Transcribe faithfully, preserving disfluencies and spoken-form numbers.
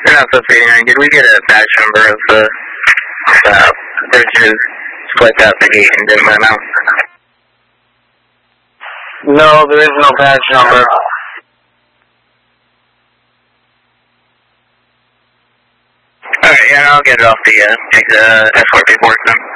You're not supposed to be hearing. Did we get a badge number of the uh, bridges split out the gate and didn't run out? No, there is no badge number. Alright, yeah, I'll get it off the, uh, take the escort paperwork then.